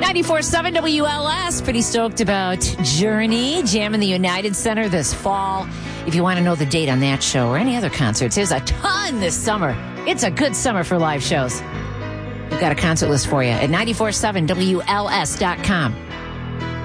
94.7 WLS. Pretty stoked about Journey jamming the United Center this fall. If you want to know the date on that show or any other concerts, there's a ton this summer. It's a good summer for live shows. We've got a concert list for you at 94.7WLS.com.